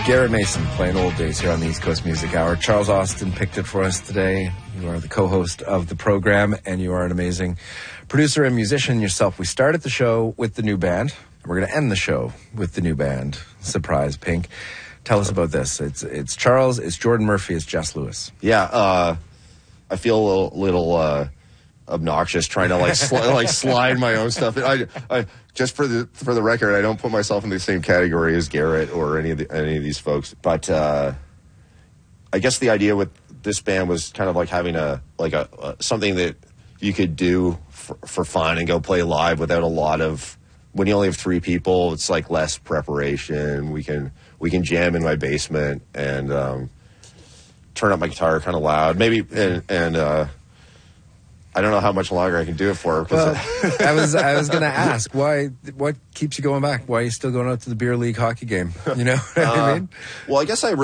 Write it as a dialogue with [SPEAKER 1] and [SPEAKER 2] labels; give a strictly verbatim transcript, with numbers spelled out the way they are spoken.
[SPEAKER 1] Garrett Mason playing Old Days here on the East Coast Music Hour. Charles Austin picked it for us today. You are the co-host of the program, and you are an amazing producer and musician yourself. We started the show with the new band, and we're going to end the show with the new band. Surprise, Pink. Tell us about this. It's it's Charles, it's Jordan Murphy, it's Jess Lewis.
[SPEAKER 2] Yeah, uh, I feel a little, little uh, obnoxious trying to like sli- like slide my own stuff. I, I just for the for the record, I don't put myself in the same category as Garrett or any of the, any of these folks. But uh, I guess the idea with this band was kind of like having a like a, a something that you could do for, for fun and go play live without a lot of. When you only have three people, it's like less preparation. We can we can jam in my basement and um, turn up my guitar kind of loud, maybe and and. Uh, I don't know how much longer I can do it for.
[SPEAKER 1] Well, I was I was going to ask why what keeps you going back? Why are you still going out to the beer league hockey game? You know what uh, I mean?
[SPEAKER 2] Well, I guess I.